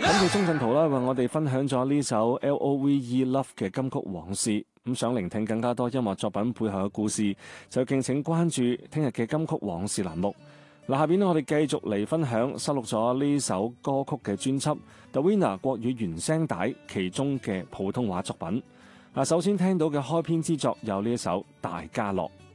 感謝鍾鎮濤啦，為我哋分享咗呢首 L.O.V.E. Love 嘅金曲往事。咁想聆聽更加多音樂作品背後嘅故事，就敬請關注聽日嘅金曲往事欄目。嗱，下邊我哋繼續嚟分享收錄咗呢首歌曲嘅專輯 The Winner 國語原聲帶其中嘅普通話作品。嗱，首先聽到嘅開篇之作有呢一首《大家樂》。